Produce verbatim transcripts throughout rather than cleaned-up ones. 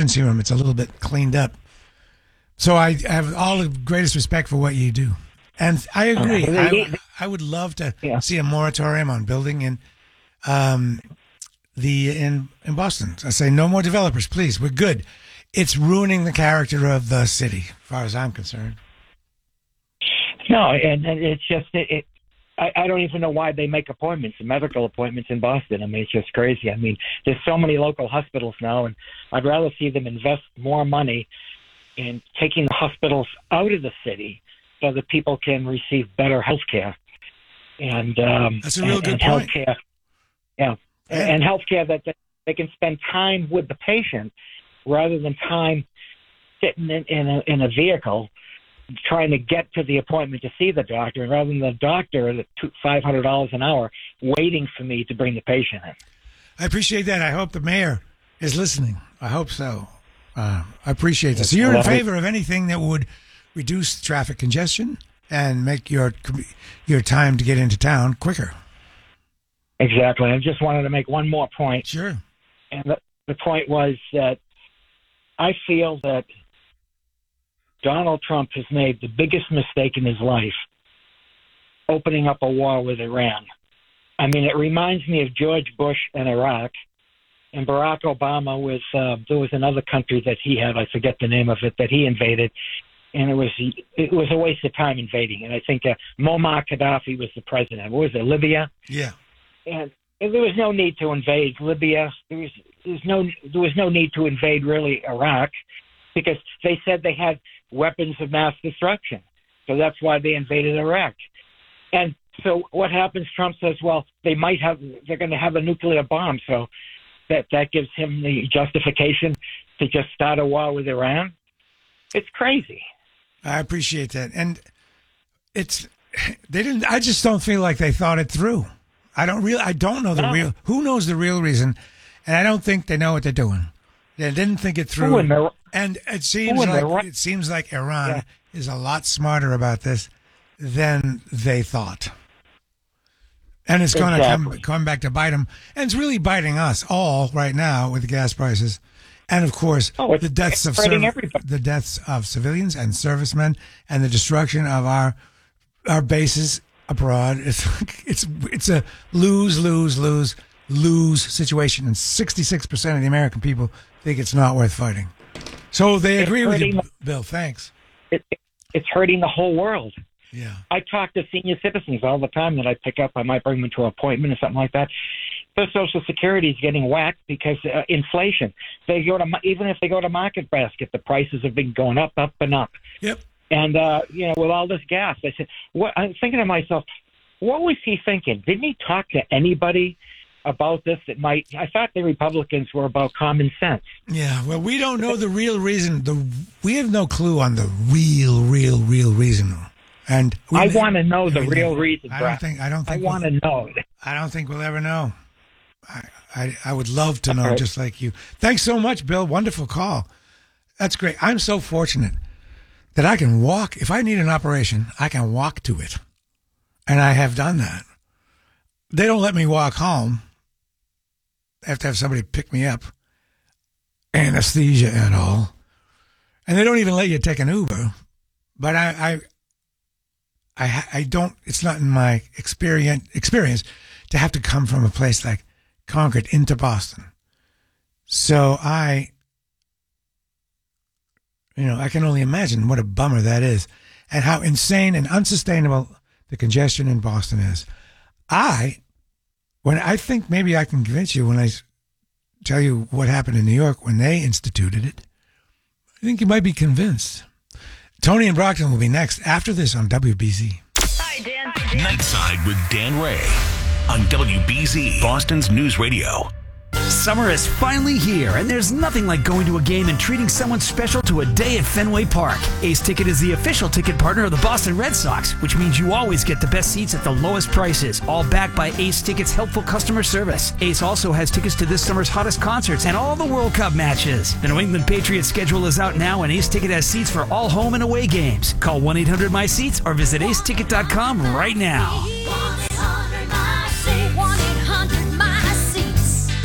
emergency room, it's a little bit cleaned up. So I have all the greatest respect for what you do. And I agree. I, I would love to yeah. see a moratorium on building in um, the in, in Boston. I say no more developers, please. We're good. It's ruining the character of the city, as far as I'm concerned. No, and, and it's just it. it I, I don't even know why they make appointments, medical appointments in Boston. I mean, it's just crazy. I mean, there's so many local hospitals now, and I'd rather see them invest more money in taking the hospitals out of the city so that people can receive better health care. And um, that's a real and, good and point. Healthcare, yeah, yeah, and health care that they, they can spend time with the patient rather than time sitting in, in, a, in a vehicle trying to get to the appointment to see the doctor, and rather than the doctor at five hundred dollars an hour waiting for me to bring the patient in. I appreciate that. I hope the mayor is listening. I hope so. Uh, I appreciate this. So you're in favor of anything that would reduce traffic congestion and make your your time to get into town quicker. Exactly. I just wanted to make one more point. Sure. And the, the point was that I feel that Donald Trump has made the biggest mistake in his life, opening up a war with Iran. I mean, it reminds me of George Bush and Iraq, and Barack Obama with, uh, there was another country that he had, I forget the name of it, that he invaded, and it was it was a waste of time invading. And I think uh, Muammar Gaddafi was the president. What was it, Libya? Yeah. And, and there was no need to invade Libya. There was, there was no there was no need to invade really Iraq, because they said they had weapons of mass destruction. So that's why they invaded Iraq. And so what happens? Trump says, well, they might have, they're going to have a nuclear bomb. So that, that gives him the justification to just start a war with Iran. It's crazy. I appreciate that. And it's, they didn't, I just don't feel like they thought it through. I don't really, I don't know the no. real, who knows the real reason. And I don't think they know what they're doing. They didn't think it through. And it seems like right. it seems like Iran yeah. is a lot smarter about this than they thought. And it's going exactly. to come come back to bite them. And it's really biting us all right now with the gas prices. And of course, oh, the deaths of serv- the deaths of civilians and servicemen, and the destruction of our our bases abroad. It's it's it's a lose lose lose lose situation, and sixty-six percent of the American people think it's not worth fighting. So they it's agree with you, the, Bill. Thanks. It, it's hurting the whole world. Yeah. I talk to senior citizens all the time that I pick up. I might bring them to an appointment or something like that. Their Social Security is getting whacked because uh, inflation. They go to even if they go to Market Basket, the prices have been going up, up, and up. Yep. And uh, you know, with all this gas, I said, what? I'm thinking to myself, what was he thinking? Didn't he talk to anybody about this that might? I thought the Republicans were about common sense. Yeah, well, we don't know the real reason. The we have no clue on the real, real, real reason. And we, I want to know the we real never, reason. I don't think. I don't think. I want to we'll, know. I don't think we'll ever know. I, I I would love to know, right. just like you. Thanks so much, Bill. Wonderful call. That's great. I'm so fortunate that I can walk. If I need an operation, I can walk to it, and I have done that. They don't let me walk home. I have to have somebody pick me up, anesthesia and all. And they don't even let you take an Uber. But I, I, I, I don't, it's not in my experience, experience to have to come from a place like Concord into Boston. So I, you know, I can only imagine what a bummer that is and how insane and unsustainable the congestion in Boston is. I, When I think maybe I can convince you when I tell you what happened in New York when they instituted it, I think you might be convinced. Tony and Brockton will be next after this on W B Z. Hi, Dan. Nightside with Dan Ray on W B Z, Boston's News Radio. Summer is finally here, and there's nothing like going to a game and treating someone special to a day at Fenway Park. Ace Ticket is the official ticket partner of the Boston Red Sox, which means you always get the best seats at the lowest prices, all backed by Ace Ticket's helpful customer service. Ace also has tickets to this summer's hottest concerts and all the World Cup matches. The New England Patriots schedule is out now, and Ace Ticket has seats for all home and away games. Call one eight hundred my seats or visit ace ticket dot com right now.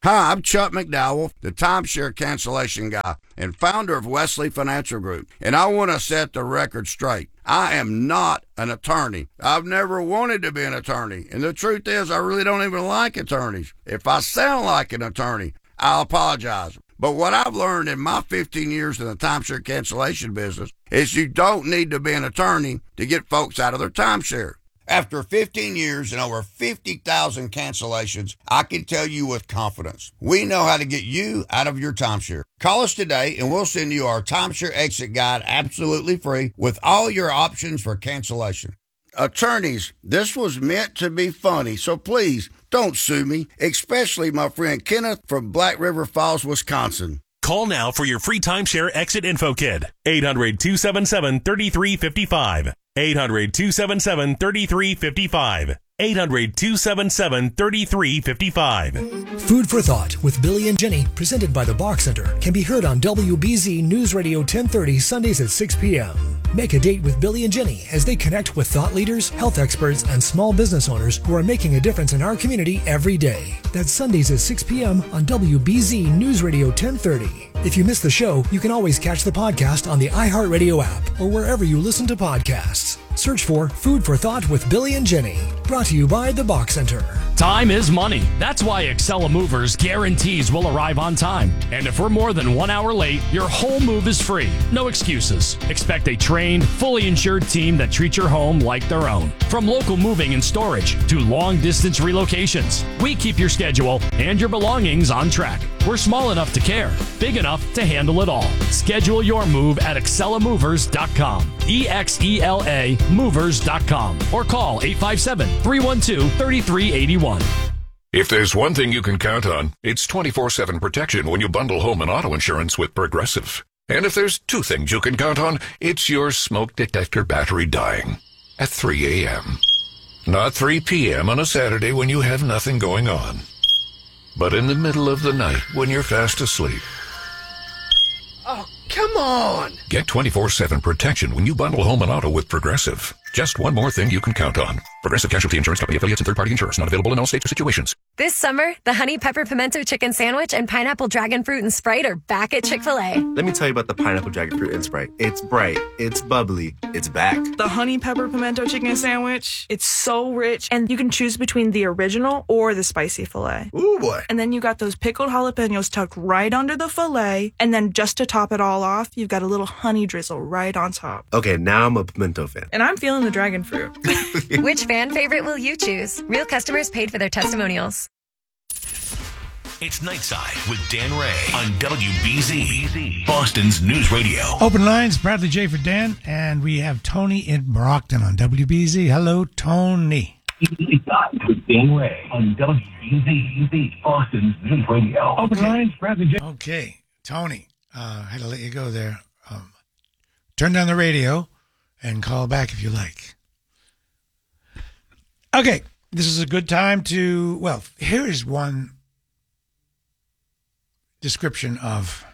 Hi, I'm Chuck McDowell, the timeshare cancellation guy and founder of Wesley Financial Group, and I want to set the record straight. I am not an attorney. I've never wanted to be an attorney, and the truth is I really don't even like attorneys. If I sound like an attorney, I'll apologize. But what I've learned in my fifteen years in the timeshare cancellation business is you don't need to be an attorney to get folks out of their timeshare. After fifteen years and over fifty thousand cancellations, I can tell you with confidence, we know how to get you out of your timeshare. Call us today and we'll send you our timeshare exit guide absolutely free with all your options for cancellation. Attorneys, this was meant to be funny, so please don't sue me, especially my friend Kenneth from Black River Falls, Wisconsin. Call now for your free timeshare exit info kit. eight hundred, two seven seven, three three five five. eight hundred, two seven seven, three three five five. eight hundred, two seven seven, three three five five. Food for Thought with Billy and Jenny, presented by the Bach Center, can be heard on W B Z News Radio ten thirty Sundays at six p.m. Make a date with Billy and Jenny as they connect with thought leaders, health experts, and small business owners who are making a difference in our community every day. That's Sundays at six p.m. on W B Z News Radio ten thirty. If you miss the show, you can always catch the podcast on the iHeartRadio app or wherever you listen to podcasts. Search for Food for Thought with Billy and Jenny. Brought to you by the Bach Center. Time is money. That's why Excella Movers guarantees we'll arrive on time. And if we're more than one hour late, your whole move is free. No excuses. Expect a trained, fully insured team that treats your home like their own. From local moving and storage to long-distance relocations, we keep your schedule and your belongings on track. We're small enough to care, big enough to handle it all. Schedule your move at excella movers dot com. E X E L A movers dot com. Or call eight five seven, three one two, three three eight one. If there's one thing you can count on, it's twenty-four seven protection when you bundle home and auto insurance with Progressive. And if there's two things you can count on, it's your smoke detector battery dying at three a.m. Not three p.m. on a Saturday when you have nothing going on, but in the middle of the night when you're fast asleep. Oh, come on! Get twenty-four seven protection when you bundle home and auto with Progressive. Just one more thing you can count on. Progressive Casualty Insurance Company affiliates and third-party insurers. Not available in all states or situations. This summer, the Honey Pepper Pimento Chicken Sandwich and Pineapple Dragon Fruit and Sprite are back at Chick-fil-A. Let me tell you about the Pineapple Dragon Fruit and Sprite. It's bright, it's bubbly, it's back. The Honey Pepper Pimento Chicken Sandwich, it's so rich, and you can choose between the original or the spicy filet. Ooh, boy. And then you got those pickled jalapenos tucked right under the filet, and then just to top it all off, you've got a little honey drizzle right on top. Okay, now I'm a pimento fan. And I'm feeling the dragon fruit. Which fan favorite will you choose? Real customers paid for their testimonials. It's Nightside with Dan Ray on W B Z, Boston's News Radio. Open lines, Bradley J for Dan, and we have Tony in Brockton on W B Z. Hello, Tony. Nightside with Dan Ray on W B Z, Boston's News Radio. Open lines, Bradley J. Okay, Tony, uh, I had to let you go there. Um, turn down the radio and call back if you like. Okay, this is a good time to, well, here is one description of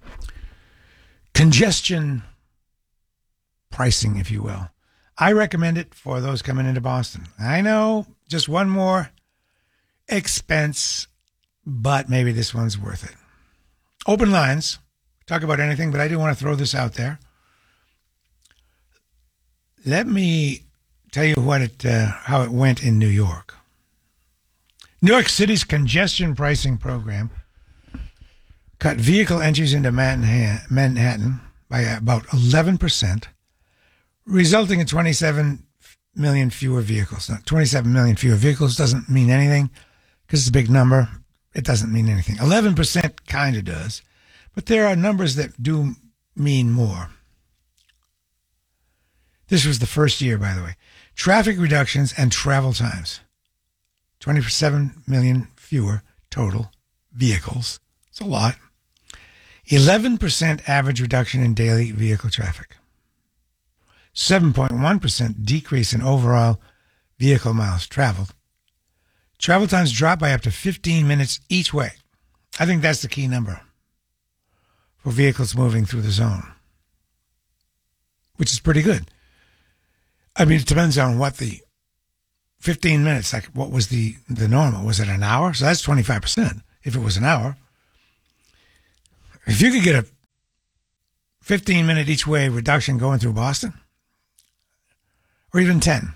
congestion pricing, if you will. I recommend it for those coming into Boston. I know, just one more expense, but maybe this one's worth it. Open lines, talk about anything, but I do want to throw this out there. Let me tell you what it, uh, how it went in New York. New York City's congestion pricing program cut vehicle entries into Manhattan by about eleven percent, resulting in twenty-seven million fewer vehicles. Now, twenty-seven million fewer vehicles doesn't mean anything because it's a big number. It doesn't mean anything. eleven percent kind of does, but there are numbers that do mean more. This was the first year, by the way. Traffic reductions and travel times. twenty-seven million fewer total vehicles. It's a lot. eleven percent average reduction in daily vehicle traffic. seven point one percent decrease in overall vehicle miles traveled. Travel times dropped by up to fifteen minutes each way. I think that's the key number for vehicles moving through the zone, which is pretty good. I mean, it depends on what the fifteen minutes, like what was the, the normal? Was it an hour? So that's twenty-five percent. if it was an hour. If you could get a fifteen minute each way reduction going through Boston, or even ten,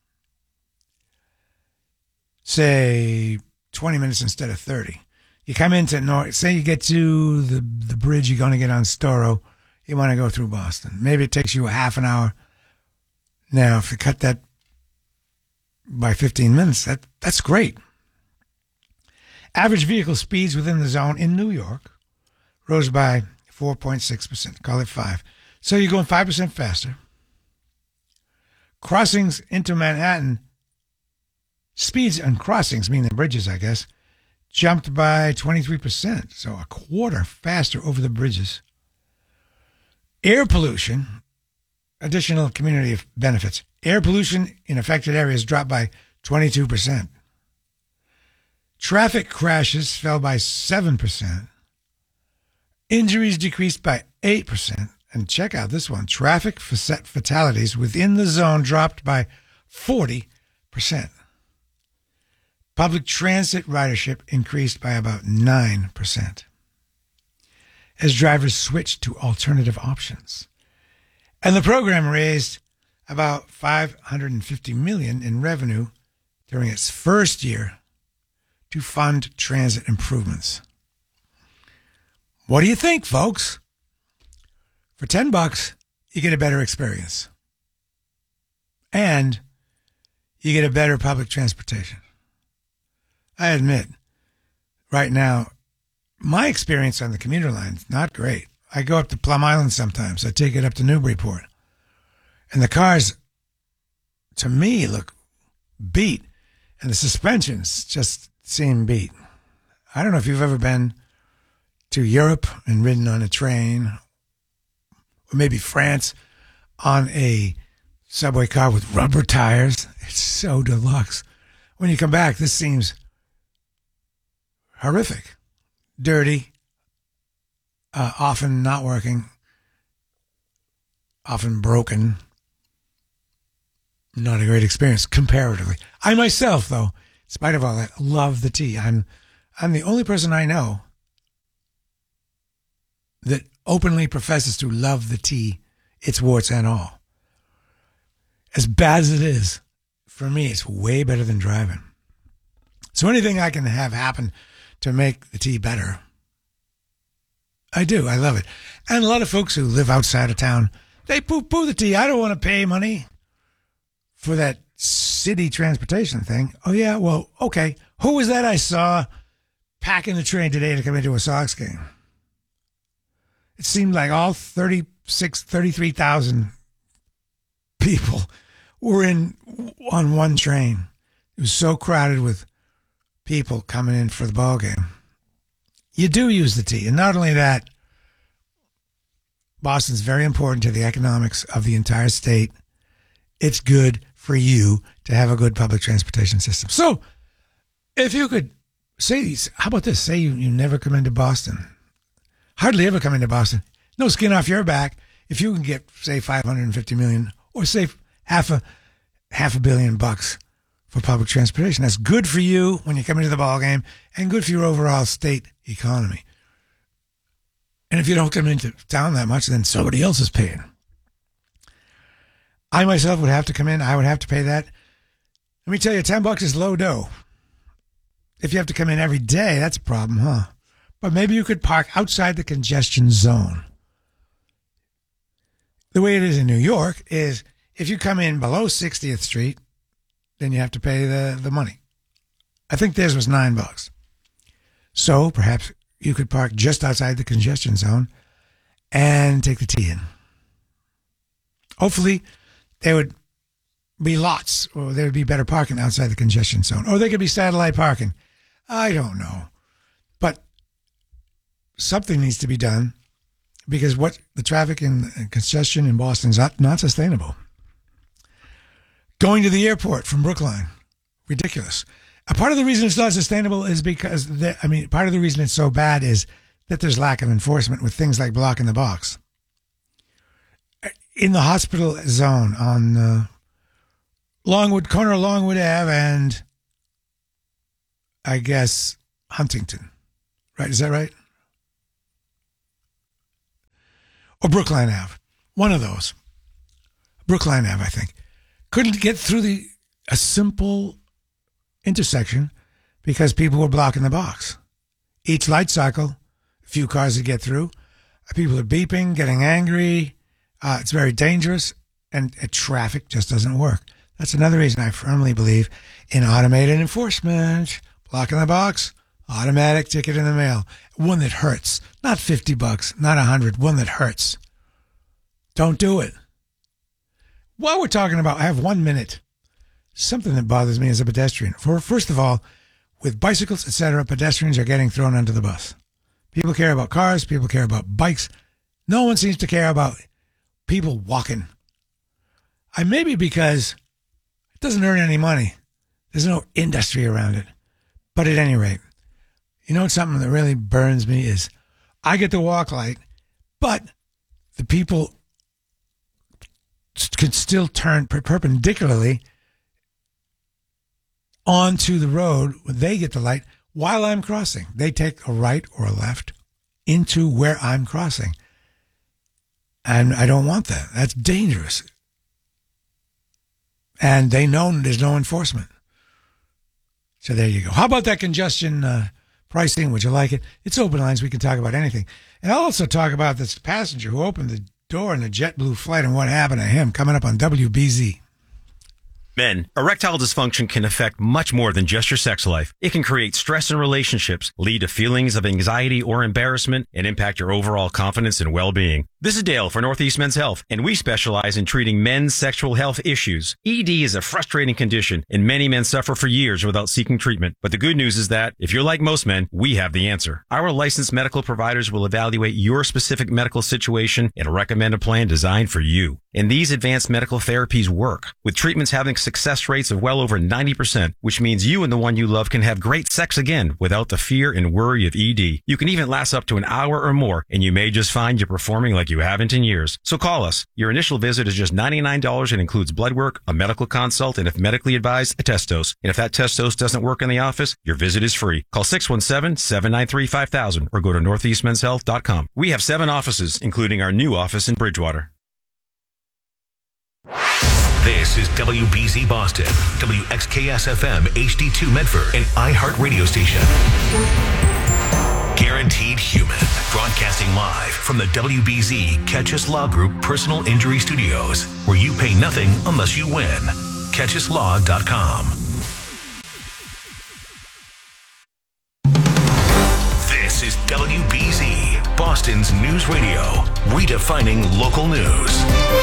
say twenty minutes instead of thirty. You come into North, say you get to the, the bridge you're going to get on Storrow, you want to go through Boston. Maybe it takes you a half an hour. Now, if you cut that by fifteen minutes, that that's great. Average vehicle speeds within the zone in New York rose by four point six percent. Call it five. So you're going five percent faster. Crossings into Manhattan, speeds on crossings, meaning bridges, I guess, jumped by twenty-three percent. So a quarter faster over the bridges. Air pollution, additional community benefits. Air pollution in affected areas dropped by twenty-two percent. Traffic crashes fell by seven percent. Injuries decreased by eight percent. And check out this one. Traffic fatalities within the zone dropped by forty percent. Public transit ridership increased by about nine percent as drivers switched to alternative options. And the program raised about five hundred fifty million dollars in revenue during its first year to fund transit improvements. What do you think, folks? For ten bucks, you get a better experience. And you get a better public transportation. I admit, right now, my experience on the commuter line is not great. I go up to Plum Island sometimes. I take it up to Newburyport. And the cars, to me, look beat. And the suspensions just seem beat. I don't know if you've ever been to Europe and ridden on a train, or maybe France on a subway car with rubber tires. It's so deluxe. When you come back, this seems horrific. Dirty, uh, often not working, often broken. Not a great experience comparatively. I myself, though, in spite of all that, love the T. I'm, I'm the only person I know that openly professes to love the T, its warts and all. As bad as it is, for me, it's way better than driving. So anything I can have happen to make the T better, I do. I love it. And a lot of folks who live outside of town, they poo-poo the T. I don't want to pay money for that city transportation thing. Oh, yeah, well, okay. Who was that I saw packing the train today to come into a Sox game? It seemed like all thirty-six, thirty-three thousand people were in on one train. It was so crowded with people coming in for the ball game. You do use the T. And not only that, Boston's very important to the economics of the entire state. It's good for you to have a good public transportation system. So if you could say, how about this? Say you, you never come into Boston. Hardly ever come into Boston. No skin off your back. If you can get, say, five hundred fifty million dollars or say half a half a billion bucks for public transportation, that's good for you when you come into the ball game and good for your overall state economy. And if you don't come into town that much, then somebody else is paying. I myself would have to come in. I would have to pay that. Let me tell you, ten bucks is low dough. If you have to come in every day, that's a problem, huh? But maybe you could park outside the congestion zone. The way it is in New York is if you come in below sixtieth Street, then you have to pay the, the money. I think theirs was nine bucks. So perhaps you could park just outside the congestion zone and take the T in. Hopefully, there would be lots, or there would be better parking outside the congestion zone. Or there could be satellite parking. I don't know. But something needs to be done because what the traffic and congestion in Boston is not, not sustainable. Going to the airport from Brookline, ridiculous. A part of the reason it's not sustainable is because, the, I mean, part of the reason it's so bad is that there's lack of enforcement with things like blocking the box. In the hospital zone on uh, Longwood, corner of Longwood Ave and I guess Huntington. right? Is that right? Or Brookline Ave. One of those. Brookline Ave, I think. Couldn't get through the a simple intersection because people were blocking the box. Each light cycle, a few cars to get through. People are beeping, getting angry. Uh, it's very dangerous, and uh, traffic just doesn't work. That's another reason I firmly believe in automated enforcement. Blocking the box, automatic ticket in the mail. One that hurts. Not fifty bucks, not one hundred. One that hurts. Don't do it. While we're talking about, I have one minute. Something that bothers me as a pedestrian. For First of all, with bicycles, et cetera, pedestrians are getting thrown under the bus. People care about cars. People care about bikes. No one seems to care about people walking. I maybe because it doesn't earn any money. There's no industry around it. But at any rate, you know something that really burns me is I get the walk light, but the people could still turn per- perpendicularly onto the road when they get the light while I'm crossing. They take a right or a left into where I'm crossing. And I don't want that. That's dangerous. And they know there's no enforcement. So there you go. How about that congestion uh, pricing? Would you like it? It's open lines. We can talk about anything. And I'll also talk about this passenger who opened the door in the JetBlue flight and what happened to him coming up on W B Z. Men, erectile dysfunction can affect much more than just your sex life. It can create stress in relationships, lead to feelings of anxiety or embarrassment, and impact your overall confidence and well-being. This is Dale for Northeast Men's Health, and we specialize in treating men's sexual health issues. E D is a frustrating condition, and many men suffer for years without seeking treatment. But the good news is that, if you're like most men, we have the answer. Our licensed medical providers will evaluate your specific medical situation and recommend a plan designed for you. And these advanced medical therapies work, with treatments having success rates of well over ninety percent, which means you and the one you love can have great sex again without the fear and worry of E D. You can even last up to an hour or more, and you may just find you're performing like you haven't in years. So call us. Your initial visit is just ninety-nine dollars and includes blood work, a medical consult, and if medically advised, a test dose. And if that test dose doesn't work in the office, your visit is free. Call six one seven, seven nine three, five thousand or go to northeast men's health dot com. We have seven offices, including our new office in Bridgewater. This is W B Z Boston, W X K S F M H D two Medford, an iHeart radio station. Guaranteed Human, broadcasting live from the W B Z Catchus Law Group Personal Injury Studios, where you pay nothing unless you win. catchus law dot com. This is W B Z, Boston's news radio, redefining local news.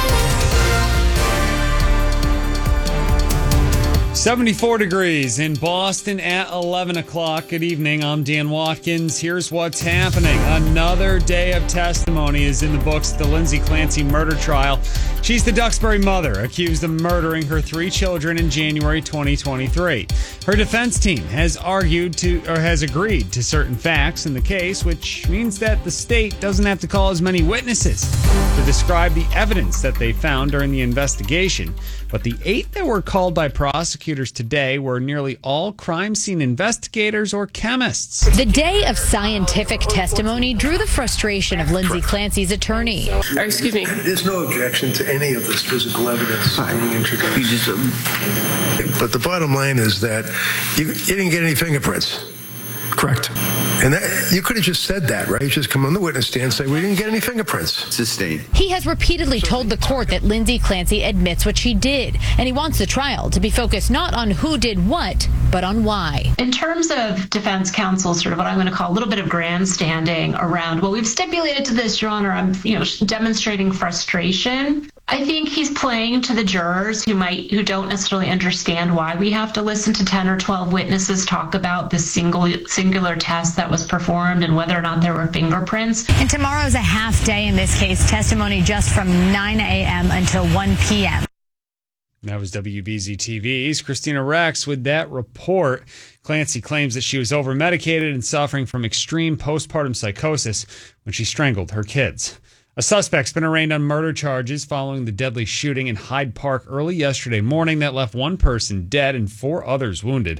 seventy-four degrees in Boston at eleven o'clock. Good evening. I'm Dan Watkins. Here's what's happening. Another day of testimony is in the books at the Lindsay Clancy murder trial. She's the Duxbury mother, accused of murdering her three children in January twenty twenty-three. Her defense team has argued to, or has agreed to certain facts in the case, which means that the state doesn't have to call as many witnesses to describe the evidence that they found during the investigation. But the eight that were called by prosecutors today were nearly all crime scene investigators or chemists. The day of scientific testimony drew the frustration of Lindsay Clancy's attorney. Excuse me. There's no objection to any of this physical evidence being introduced. You just, um... But the bottom line is that you, you didn't get any fingerprints. Correct. And that, you could have just said that, right? You just come on the witness stand and say, we didn't get any fingerprints. Sustained. He has repeatedly told the court that Lindsay Clancy admits what she did, and he wants the trial to be focused not on who did what, but on why. In terms of defense counsel, sort of what I'm going to call a little bit of grandstanding around, well, we've stipulated to this, Your Honor, I'm you know demonstrating frustration. I think he's playing to the jurors who might who don't necessarily understand why we have to listen to ten or twelve witnesses talk about this single singular test that was performed and whether or not there were fingerprints. And tomorrow's a half day in this case, testimony just from nine a.m. until one p.m. That was W B Z T V's Christina Rex with that report. Clancy claims that she was over-medicated and suffering from extreme postpartum psychosis when she strangled her kids. A suspect's been arraigned on murder charges following the deadly shooting in Hyde Park early yesterday morning that left one person dead and four others wounded.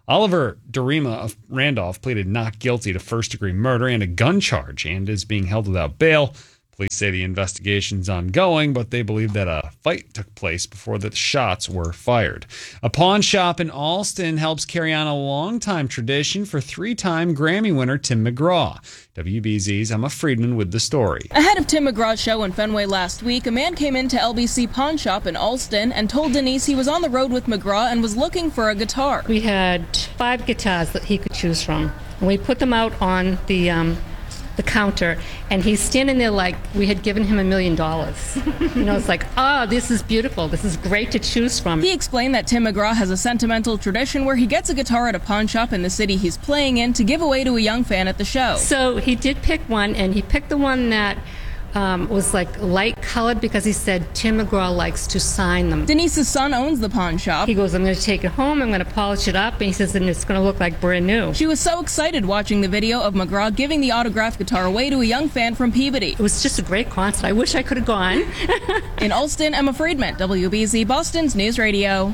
Oliver Dorima of Randolph pleaded not guilty to first-degree murder and a gun charge and is being held without bail. Police say the investigation's ongoing, but they believe that a fight took place before the shots were fired. A pawn shop in Alston helps carry on a longtime tradition for three-time Grammy winner Tim McGraw. W B Z's Emma Friedman with the story. Ahead of Tim McGraw's show in Fenway last week, a man came into L B C Pawn Shop in Alston and told Denise he was on the road with McGraw and was looking for a guitar. We had five guitars that he could choose from. And we put them out on the um, the counter, and he's standing there like we had given him a million dollars. You know, it's like, oh, this is beautiful. This is great to choose from. He explained that Tim McGraw has a sentimental tradition where he gets a guitar at a pawn shop in the city he's playing in to give away to a young fan at the show. So he did pick one, and he picked the one that Um, was like light colored because he said Tim McGraw likes to sign them. Denise's son owns the pawn shop. He goes, I'm going to take it home, I'm going to polish it up, and he says, and it's going to look like brand new. She was so excited watching the video of McGraw giving the autographed guitar away to a young fan from Peabody. It was just a great concert. I wish I could have gone. In Alston, Emma Friedman, W B Z Boston's News Radio.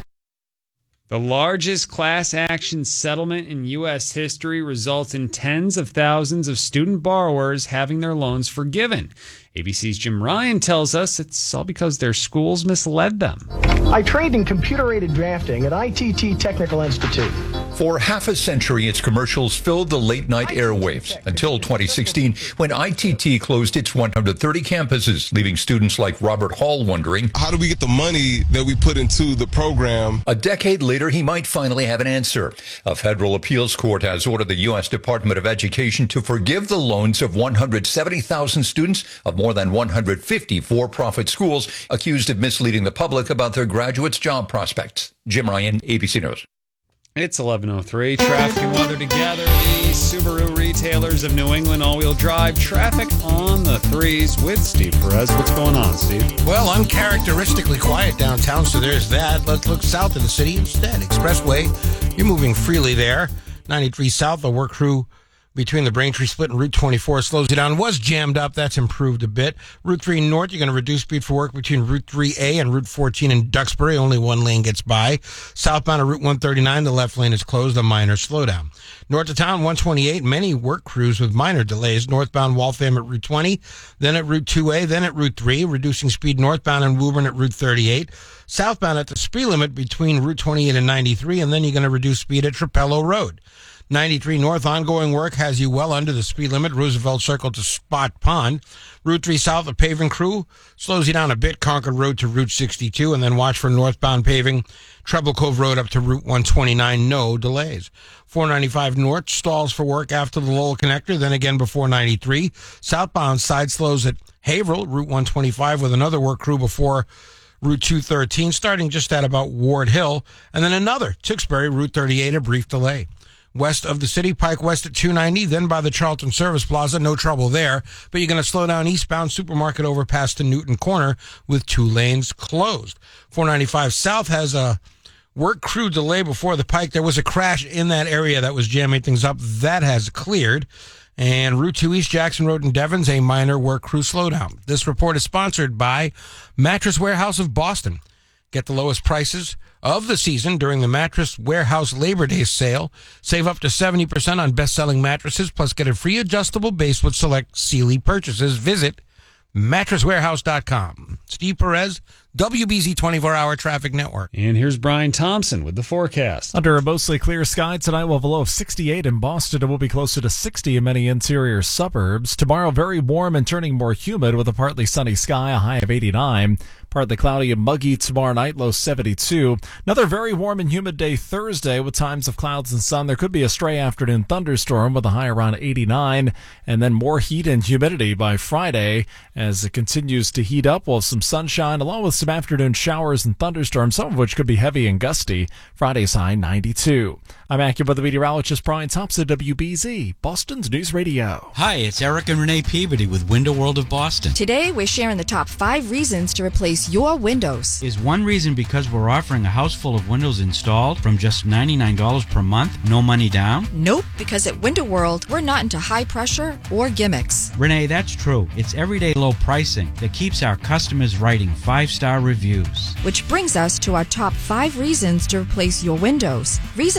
The largest class action settlement in U S history results in tens of thousands of student borrowers having their loans forgiven. A B C's Jim Ryan tells us it's all because their schools misled them. I trained in computer-aided drafting at I T T Technical Institute. For half a century, its commercials filled the late-night airwaves until twenty sixteen, when I T T closed its one hundred thirty campuses, leaving students like Robert Hall wondering, how do we get the money that we put into the program? A decade later, he might finally have an answer. A federal appeals court has ordered the U S Department of Education to forgive the loans of one hundred seventy thousand students of more than one hundred fifty for-profit schools accused of misleading the public about their graduates' job prospects. Jim Ryan, A B C News. It's eleven oh three. Traffic and weather together. The Subaru retailers of New England all-wheel drive. Traffic on the threes with Steve Perez. What's going on, Steve? Well, uncharacteristically quiet downtown, so there's that. Let's look south of the city instead. Expressway, you're moving freely there. ninety-three south, the work crew between the Braintree split and Route twenty-four slows you down. Was jammed up. That's improved a bit. Route three north, you're going to reduce speed for work between Route three A and Route fourteen in Duxbury. Only one lane gets by. Southbound of Route one thirty-nine, the left lane is closed. A minor slowdown. North of town, one twenty-eight, many work crews with minor delays. Northbound Waltham at Route twenty, then at Route two A, then at Route three, reducing speed northbound in Woburn at Route thirty-eight. Southbound at the speed limit between Route twenty-eight and ninety-three, and then you're going to reduce speed at Trapello Road. ninety-three north, ongoing work has you well under the speed limit, Roosevelt Circle to Spot Pond. Route three south, a paving crew slows you down a bit, Concord Road to Route sixty-two, and then watch for northbound paving, Treble Cove Road up to Route one twenty-nine, no delays. four ninety-five north stalls for work after the Lowell connector, then again before ninety-three. Southbound side slows at Haverhill, Route one twenty-five, with another work crew before Route two thirteen, starting just at about Ward Hill, and then another, Tewksbury, Route thirty-eight, a brief delay. West of the city, Pike West at two ninety, then by the Charlton Service Plaza, no trouble there, but you're going to slow down eastbound Supermarket overpass to Newton Corner with two lanes closed. four ninety-five south has a work crew delay before the Pike. There was a crash in that area that was jamming things up. That has cleared. And Route two East, Jackson Road in Devon's, a minor work crew slowdown. This report is sponsored by Mattress Warehouse of Boston. Get the lowest prices of the season during the Mattress Warehouse Labor Day sale. Save up to seventy percent on best-selling mattresses, plus get a free adjustable base with select Sealy purchases. Visit mattress warehouse dot com. Steve Perez, W B Z twenty-four hour Traffic Network. And here's Brian Thompson with the forecast. Under a mostly clear sky tonight, we'll have a low of sixty-eight in Boston. It will be closer to sixty in many interior suburbs. Tomorrow, very warm and turning more humid with a partly sunny sky, a high of eighty-nine. Partly cloudy and muggy tomorrow night, low seventy-two. Another very warm and humid day Thursday with times of clouds and sun. There could be a stray afternoon thunderstorm with a high around eighty-nine. And then more heat and humidity by Friday as it continues to heat up. We'll have some sunshine along with some afternoon showers and thunderstorms, some of which could be heavy and gusty. Friday's high ninety-two. I'm AccuWeather meteorologist Brian Thompson, W B Z, Boston's News Radio. Hi, it's Eric and Renee Peabody with Window World of Boston. Today, we're sharing the top five reasons to replace your windows. Is one reason because we're offering a house full of windows installed from just ninety-nine dollars per month, no money down? Nope, because at Window World, we're not into high pressure or gimmicks. Renee, that's true. It's everyday low pricing that keeps our customers writing five-star reviews. Which brings us to our top five reasons to replace your windows. Reason number one.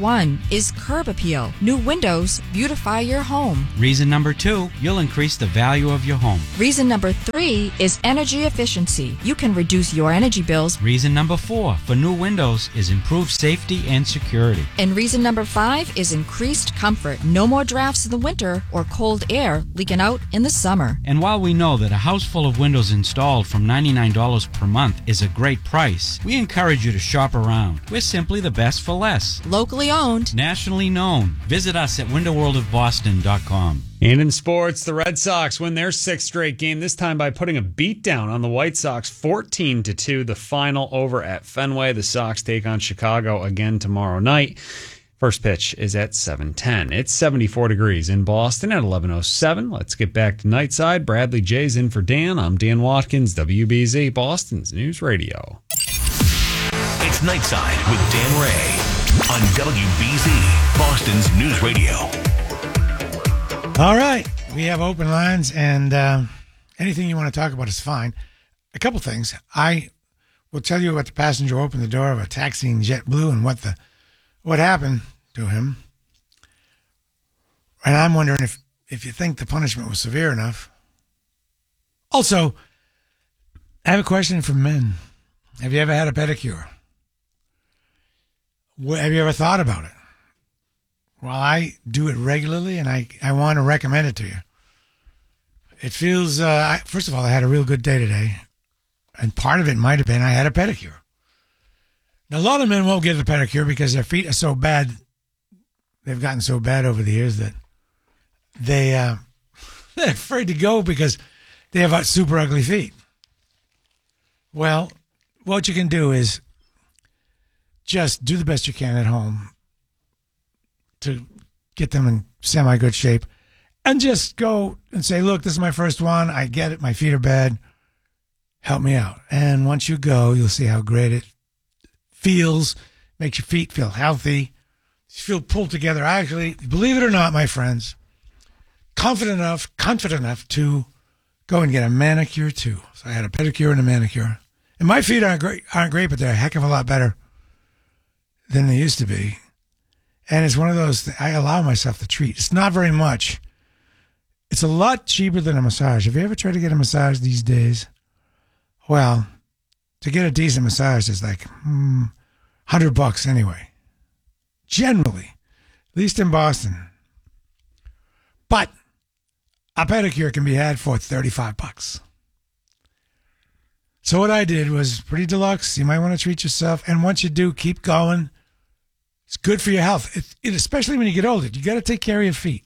one is curb appeal. New windows beautify your home. Reason number two, you'll increase the value of your home. Reason number three is energy efficiency. You can reduce your energy bills. Reason number four for new windows is improved safety and security. And reason number five is increased comfort. No more drafts in the winter or cold air leaking out in the summer. And while we know that a house full of windows installed from ninety-nine dollars per month is a great price, we encourage you to shop around. We're simply the best for less. Locally owned. Nationally known. Visit us at window world of boston dot com. And in sports, the Red Sox win their sixth straight game, this time by putting a beatdown on the White Sox, fourteen to two, the final over at Fenway. The Sox take on Chicago again tomorrow night. First pitch is at seven ten. It's seventy-four degrees in Boston at eleven oh seven. Let's get back to Nightside. Bradley Jay's in for Dan. I'm Dan Watkins, W B Z, Boston's News Radio. It's Nightside with Dan Ray on W B Z, Boston's News Radio. All right. We have open lines, and uh, anything you want to talk about is fine. A couple things. I will tell you what the passenger opened the door of a taxi in JetBlue and what the what happened to him. And I'm wondering if, if you think the punishment was severe enough. Also, I have a question for men. Have you ever had a pedicure? Have you ever thought about it? Well, I do it regularly, and I, I want to recommend it to you. It feels, uh, I, first of all, I had a real good day today, and part of it might have been I had a pedicure. Now, a lot of men won't get a pedicure because their feet are so bad, they've gotten so bad over the years that they, uh, they're afraid to go because they have super ugly feet. Well, what you can do is just do the best you can at home to get them in semi-good shape, and just go and say, look, this is my first one. I get it. My feet are bad. Help me out. And once you go, you'll see how great it feels. Makes your feet feel healthy. You feel pulled together. I actually, believe it or not, my friends, confident enough, confident enough to go and get a manicure too. So I had a pedicure and a manicure. And my feet aren't great, aren't great, but they're a heck of a lot better than they used to be. And it's one of those th- I allow myself to treat. It's not very much. It's a lot cheaper than a massage. Have you ever tried to get a massage these days? Well, to get a decent massage is like hmm, one hundred bucks anyway. Generally, at least in Boston. But a pedicure can be had for thirty-five bucks. So what I did was pretty deluxe. You might want to treat yourself. And once you do, keep going. It's good for your health, it, it, especially when you get older. You got to take care of your feet.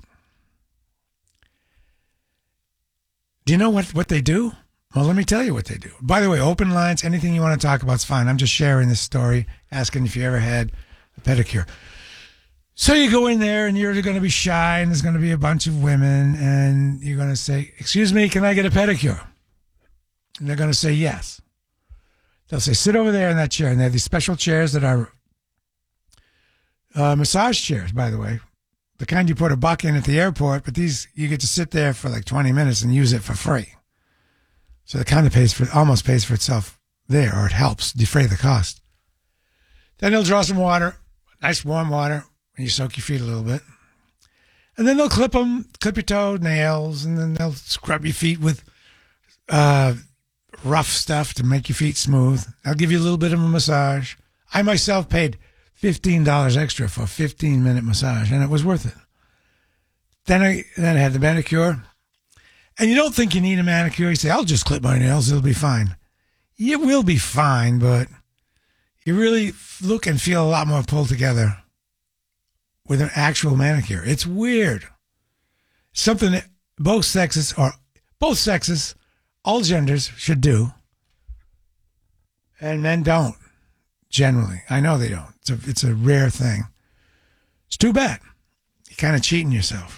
Do you know what, what they do? Well, let me tell you what they do. By the way, open lines, anything you want to talk about is fine. I'm just sharing this story, asking if you ever had a pedicure. So you go in there, and you're going to be shy, and there's going to be a bunch of women, and you're going to say, excuse me, can I get a pedicure? And they're going to say yes. They'll say, sit over there in that chair. And they have these special chairs that are Uh, massage chairs, by the way, the kind you put a buck in at the airport, but these, you get to sit there for like twenty minutes and use it for free. So it kind of pays for, almost pays for itself there, or it helps defray the cost. Then they'll draw some water, nice warm water, and you soak your feet a little bit. And then they'll clip them, clip your toe, nails, and then they'll scrub your feet with uh, rough stuff to make your feet smooth. They'll give you a little bit of a massage. I myself paid fifteen dollars extra for a fifteen-minute massage, and it was worth it. Then I then I had the manicure. And you don't think you need a manicure. You say, I'll just clip my nails. It'll be fine. It will be fine, but you really look and feel a lot more pulled together with an actual manicure. It's weird. Something that both sexes, or both sexes, all genders should do, and men don't. Generally, I know they don't. It's a it's a rare thing. It's too bad. You're kind of cheating yourself.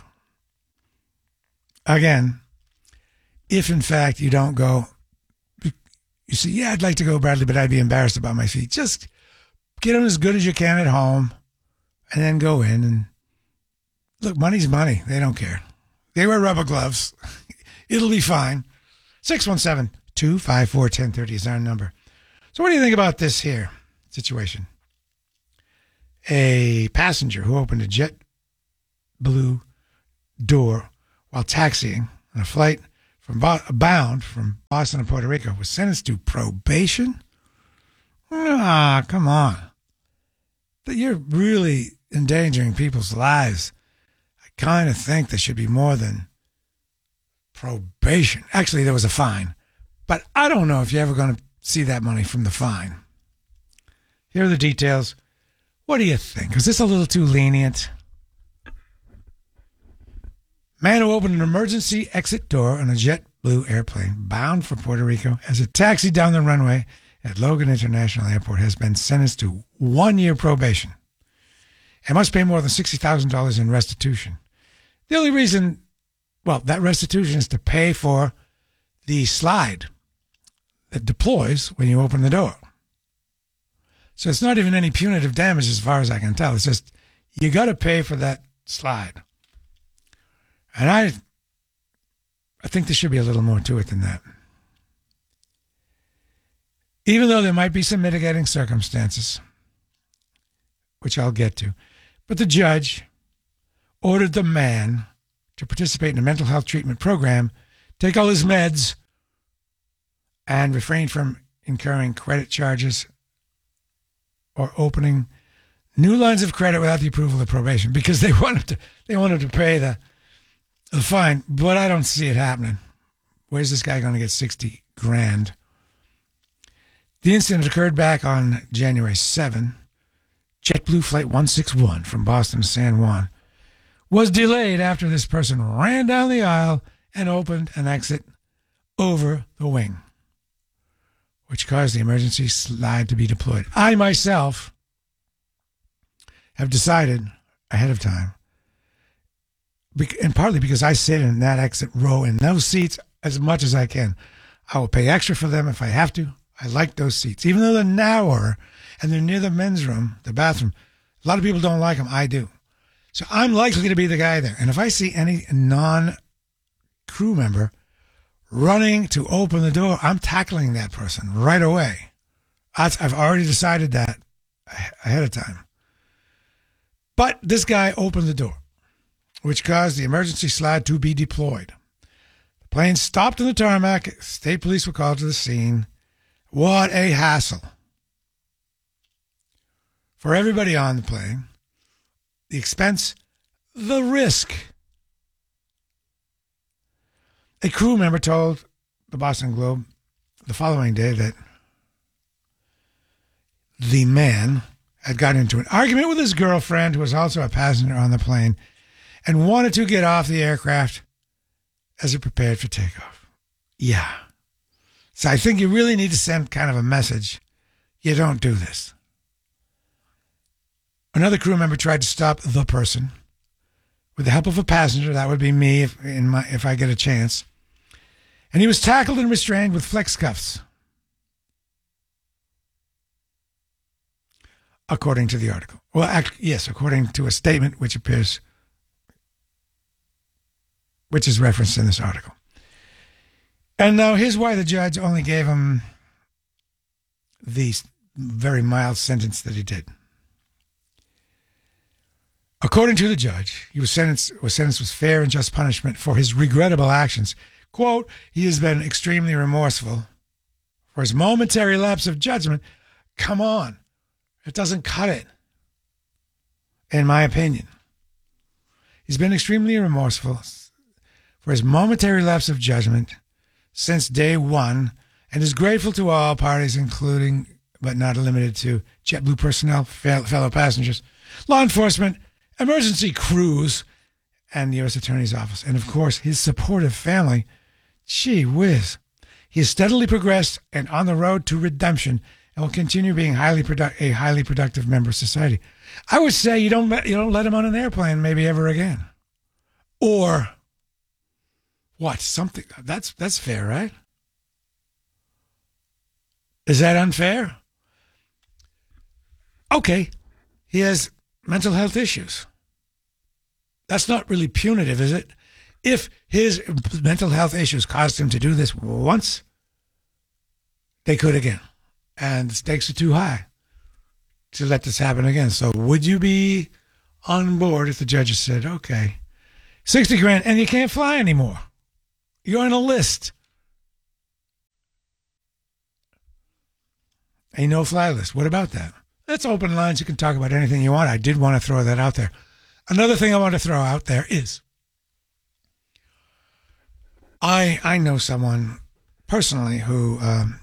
Again, if in fact you don't go, you say, yeah, I'd like to go, Bradley, but I'd be embarrassed about my feet. Just get them as good as you can at home, and then go in and look. Money's money. They don't care. They wear rubber gloves. It'll be fine. six one seven, two five four, one zero three zero is our number. So what do you think about this here situation? a passenger who opened a JetBlue door while taxiing on a flight from Bo- bound from Boston to Puerto Rico was sentenced to probation. Ah, come on. You're really endangering people's lives. I kind of think there should be more than probation. Actually, there was a fine, but I don't know if you're ever going to see that money from the fine. Here are the details. What do you think? Is this a little too lenient? Man who opened an emergency exit door on a JetBlue airplane bound for Puerto Rico as it taxied down the runway at Logan International Airport has been sentenced to one year probation and must pay more than sixty thousand dollars in restitution. The only reason, well, that restitution is to pay for the slide that deploys when you open the door. So it's not even any punitive damage as far as I can tell. It's just you got to pay for that slide. And I, I think there should be a little more to it than that. Even though there might be some mitigating circumstances, which I'll get to, but the judge ordered the man to participate in a mental health treatment program, take all his meds, and refrain from incurring credit charges or opening new lines of credit without the approval of probation, because they wanted to they wanted to pay the, the fine, but I don't see it happening. Where's this guy going to get sixty grand? The incident occurred back on January seventh. JetBlue Flight one sixty-one from Boston to San Juan was delayed after this person ran down the aisle and opened an exit over the wing, which caused the emergency slide to be deployed. I myself have decided ahead of time, and partly because I sit in that exit row in those seats as much as I can. I will pay extra for them if I have to. I like those seats. Even though they're narrower and they're near the men's room, the bathroom, a lot of people don't like them. I do. So I'm likely to be the guy there. And if I see any non-crew member running to open the door, I'm tackling that person right away. I've already decided that ahead of time. But this guy opened the door, which caused the emergency slide to be deployed. The plane stopped on the tarmac. State police were called to the scene. What a hassle for everybody on the plane. The expense, the risk. A crew member told the Boston Globe the following day that the man had gotten into an argument with his girlfriend, who was also a passenger on the plane, and wanted to get off the aircraft as it prepared for takeoff. Yeah. So I think you really need to send kind of a message. You don't do this. Another crew member tried to stop the person with the help of a passenger. That would be me if, in my, if I get a chance. And he was tackled and restrained with flex cuffs, according to the article. Well, act, yes, according to a statement which appears, which is referenced in this article. And now here's why the judge only gave him the very mild sentence that he did. According to the judge, he was sentenced was sentenced with fair and just punishment for his regrettable actions. Quote, he has been extremely remorseful for his momentary lapse of judgment. Come on. It doesn't cut it, in my opinion. He's been extremely remorseful for his momentary lapse of judgment since day one, and is grateful to all parties, including but not limited to JetBlue personnel, fellow passengers, law enforcement, emergency crews, and the U S Attorney's Office, and of course his supportive family. Gee whiz. He has steadily progressed and on the road to redemption, and will continue being highly produ- a highly productive member of society. I would say you don't you don't let him on an airplane maybe ever again. Or what? Something that's that's fair, right? Is that unfair? Okay. He has mental health issues. That's not really punitive, is it? If his mental health issues caused him to do this once, they could again. And the stakes are too high to let this happen again. So would you be on board if the judges said, okay, sixty grand and you can't fly anymore? You're on a list. A no-fly list. What about that? That's open lines. You can talk about anything you want. I did want to throw that out there. Another thing I want to throw out there is I I know someone personally who um,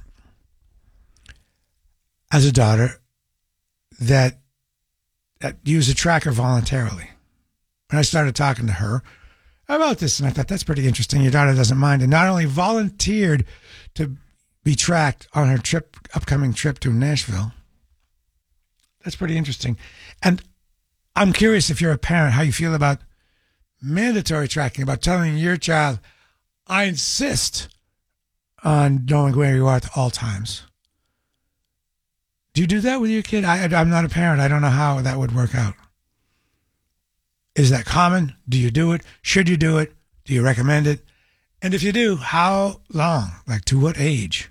has a daughter that, that used a tracker voluntarily. And I started talking to her about this, and I thought, that's pretty interesting. Your daughter doesn't mind. And not only volunteered to be tracked on her trip, upcoming trip to Nashville. That's pretty interesting. And I'm curious, if you're a parent, how you feel about mandatory tracking, about telling your child, I insist on knowing where you are at all times. Do you do that with your kid? I, I'm not a parent. I don't know how that would work out. Is that common? Do you do it? Should you do it? Do you recommend it? And if you do, how long? Like, to what age?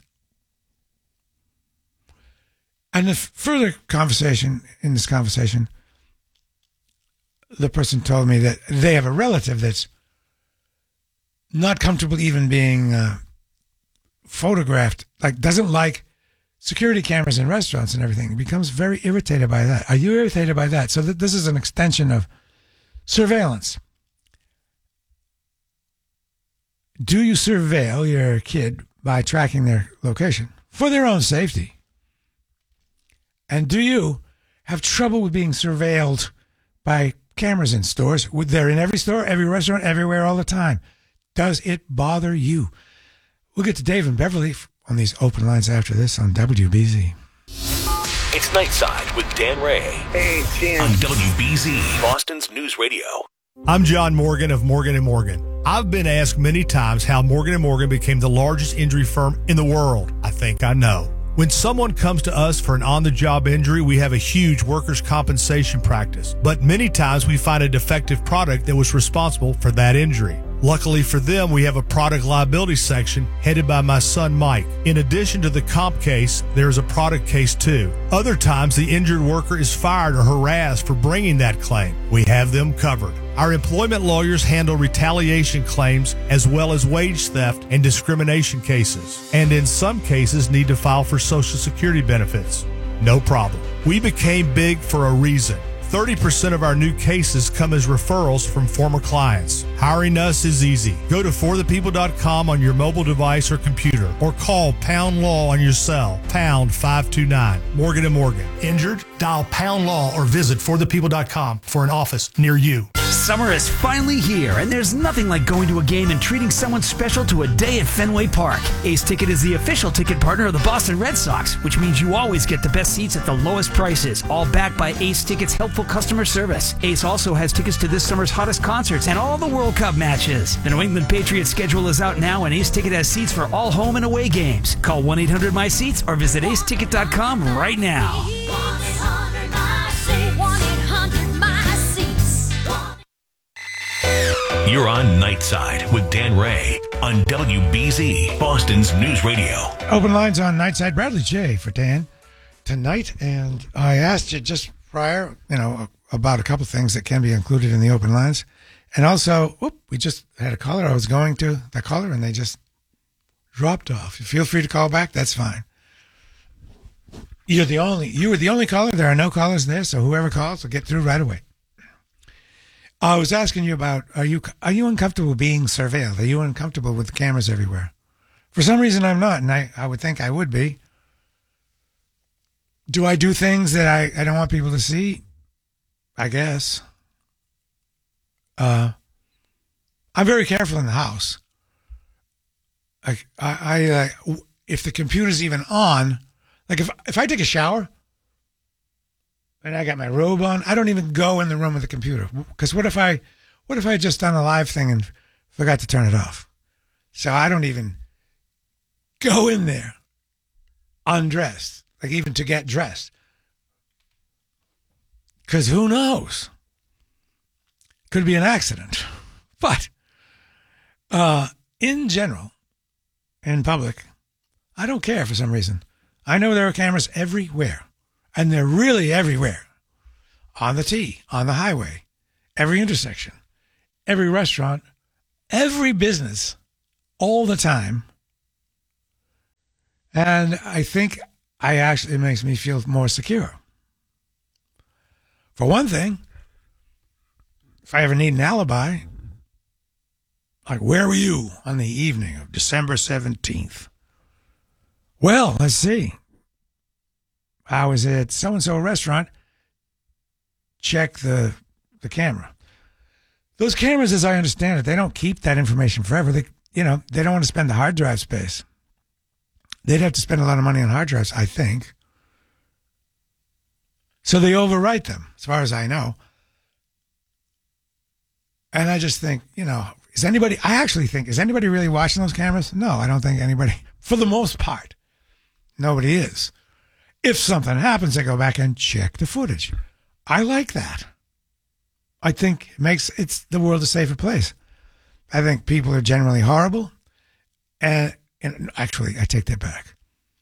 And the further conversation, in this conversation, the person told me that they have a relative that's not comfortable even being uh, photographed, like doesn't like security cameras in restaurants and everything. Becomes very irritated by that. Are you irritated by that? So th- this is an extension of surveillance. Do you surveil your kid by tracking their location for their own safety? And do you have trouble with being surveilled by cameras in stores? They're in every store, every restaurant, everywhere, all the time. Does it bother you? We'll get to Dave and Beverly on these open lines after this on W B Z. It's Nightside with Dan Ray. Hey, Dan. On W B Z, Boston's News Radio. I'm John Morgan of Morgan and Morgan. I've been asked many times how Morgan and Morgan became the largest injury firm in the world. I think I know. When someone comes to us for an on-the-job injury, we have a huge workers' compensation practice. But many times we find a defective product that was responsible for that injury. Luckily for them, we have a product liability section headed by my son, Mike. In addition to the comp case, there is a product case too. Other times, the injured worker is fired or harassed for bringing that claim. We have them covered. Our employment lawyers handle retaliation claims as well as wage theft and discrimination cases, and in some cases need to file for Social Security benefits. No problem. We became big for a reason. thirty percent of our new cases come as referrals from former clients. Hiring us is easy. Go to for the people dot com on your mobile device or computer, or call Pound Law on your cell, pound five two nine. Morgan and Morgan. Injured? Dial Pound Law or visit for the people dot com for an office near you. Summer is finally here, and there's nothing like going to a game and treating someone special to a day at Fenway Park. Ace Ticket is the official ticket partner of the Boston Red Sox, which means you always get the best seats at the lowest prices, all backed by Ace Ticket's helpful customer service. Ace also has tickets to this summer's hottest concerts and all the World Cup matches. The New England Patriots schedule is out now, and Ace Ticket has seats for all home and away games. Call one eight hundred my seats or visit ace ticket dot com right now. You're on Nightside with Dan Ray on W B Z, Boston's News Radio. Open lines on Nightside. Bradley J. for Dan tonight. And I asked you just prior, you know, about a couple things that can be included in the open lines. And also, whoop, we just had a caller. I was going to that caller and they just dropped off. You feel free to call back. That's fine. You're the only, you were the only caller. There are no callers there. So whoever calls will get through right away. I was asking you about, are you are you uncomfortable being surveilled? Are you uncomfortable with cameras everywhere? For some reason, I'm not, and I, I would think I would be. Do I do things that I, I don't want people to see? I guess. Uh, I'm very careful in the house. I, I, I uh, if the computer's even on, like if if I take a shower, and I got my robe on, I don't even go in the room with the computer. Because what if I, what if I had just done a live thing and forgot to turn it off? So I don't even go in there undressed, like even to get dressed. Because who knows? Could be an accident. But uh, in general, in public, I don't care for some reason. I know there are cameras everywhere. And they're really everywhere. On the T, on the highway, every intersection, every restaurant, every business, all the time. And I think I actually, it makes me feel more secure. For one thing, if I ever need an alibi, like, where were you on the evening of December seventeenth? Well, let's see. I was at so-and-so restaurant. Check the the camera. Those cameras, as I understand it, they don't keep that information forever. They, you know, they don't want to spend the hard drive space. They'd have to spend a lot of money on hard drives, I think. So they overwrite them, as far as I know. And I just think, you know, is anybody, I actually think, is anybody really watching those cameras? No, I don't think anybody, for the most part, nobody is. If something happens, they go back and check the footage. I like that. I think it makes it's the world a safer place. I think people are generally horrible. And, and actually, I take that back.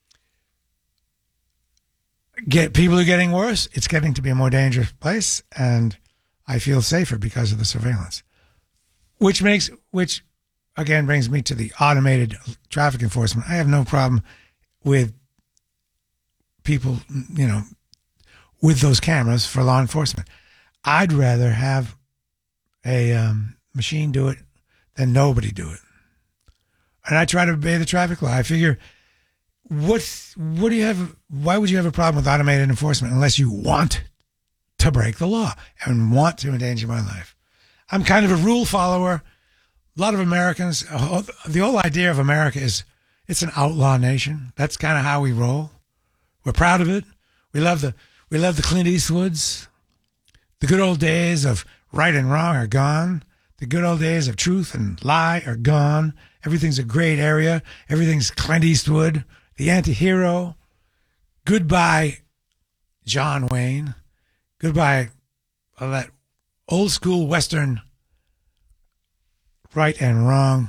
Get people are getting worse. It's getting to be a more dangerous place, and I feel safer because of the surveillance. Which makes, which again brings me to the automated traffic enforcement. I have no problem with people, you know, with those cameras for law enforcement. I'd rather have a um, machine do it than nobody do it. And I try to obey the traffic law. I figure, what, what do you have, why would you have a problem with automated enforcement unless you want to break the law and want to endanger my life? I'm kind of a rule follower. A lot of Americans, the whole idea of America is it's an outlaw nation. That's kind of how we roll. We're proud of it. We love the we love the Clint Eastwoods. The good old days of right and wrong are gone. The good old days of truth and lie are gone. Everything's a great area. Everything's Clint Eastwood, the anti-hero. Goodbye, John Wayne. Goodbye, all that old school Western right and wrong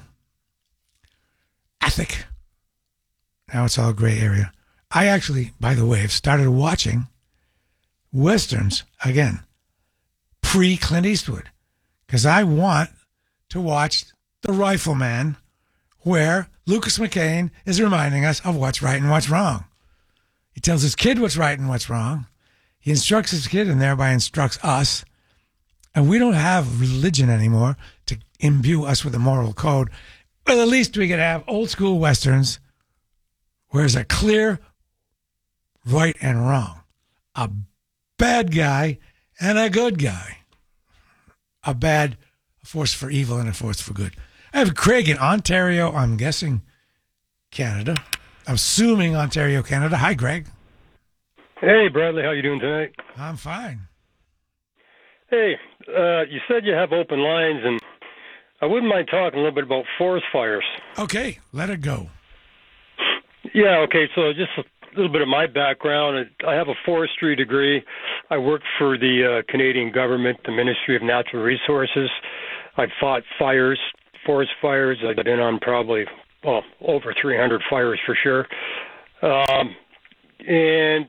ethic. Now it's all gray area. I actually, by the way, have started watching Westerns again, pre-Clint Eastwood, because I want to watch The Rifleman, where Lucas McCain is reminding us of what's right and what's wrong. He tells his kid what's right and what's wrong. He instructs his kid and thereby instructs us. And we don't have religion anymore to imbue us with a moral code. But at least we could have old school Westerns where there's a clear right and wrong. A bad guy and a good guy. A bad a force for evil and a force for good. I have Craig in Ontario, I'm guessing Canada. I'm assuming Ontario, Canada. Hi, Greg. Hey, Bradley. How you doing tonight? I'm fine. Hey, uh, you said you have open lines, and I wouldn't mind talking a little bit about forest fires. Okay, let it go. Yeah, okay, so just a little bit of my background. I have a forestry degree. I work for the uh, Canadian government, the Ministry of Natural Resources. I've fought fires, forest fires. I've been on probably, well, over three hundred fires for sure. Um, and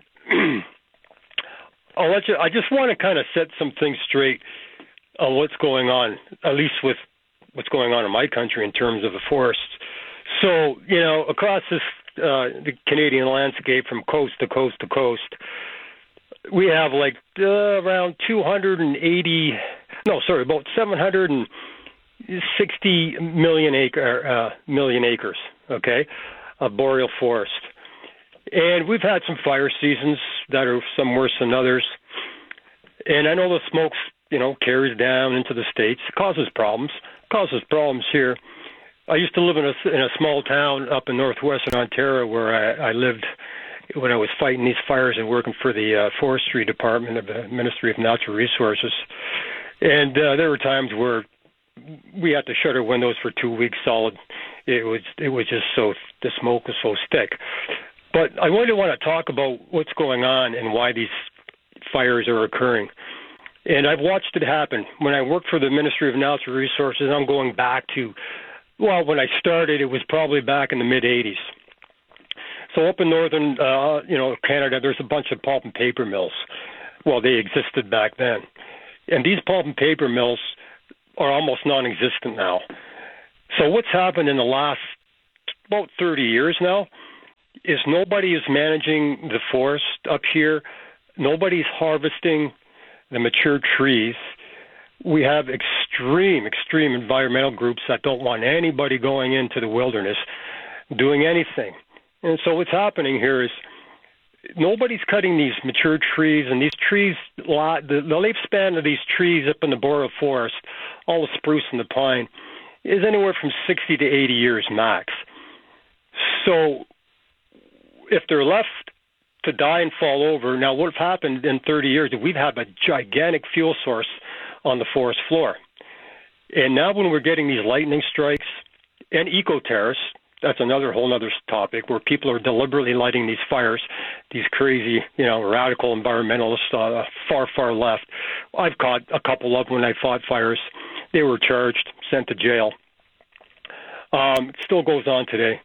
I'll let you, I just want to kind of set some things straight on what's going on, at least with what's going on in my country in terms of the forests. So, you know, across this, uh, the Canadian landscape from coast to coast to coast, we have like uh, around two hundred eighty, no, sorry, about seven hundred sixty million acre, uh, million acres, okay, of boreal forest. And we've had some fire seasons that are some worse than others. And I know the smoke, you know, carries down into the States, causes problems, causes problems here. I used to live in a, in a small town up in northwestern Ontario where I, I lived when I was fighting these fires and working for the uh, forestry department of the Ministry of Natural Resources. And uh, there were times where we had to shut our windows for two weeks solid. It was it was just so, the smoke was so thick. But I really want to talk about what's going on and why these fires are occurring. And I've watched it happen. When I worked for the Ministry of Natural Resources, I'm going back to, well, when I started, it was probably back in the mid-eighties. So up in northern, uh, you know, Canada, there's a bunch of pulp and paper mills. Well, they existed back then. And these pulp and paper mills are almost non-existent now. So what's happened in the last about thirty years now is nobody is managing the forest up here. Nobody's harvesting the mature trees. We have extreme, extreme environmental groups that don't want anybody going into the wilderness doing anything. And so what's happening here is nobody's cutting these mature trees, and these trees, the, the lifespan of these trees up in the boreal forest, all the spruce and the pine, is anywhere from sixty to eighty years max. So if they're left to die and fall over, now what's happened in thirty years, we've had a gigantic fuel source on the forest floor. And now when we're getting these lightning strikes and eco-terrorists, that's another whole other topic where people are deliberately lighting these fires, these crazy, you know, radical environmentalists, uh, far, far left. I've caught a couple of them when I fought fires. They were charged, sent to jail. Um, it still goes on today.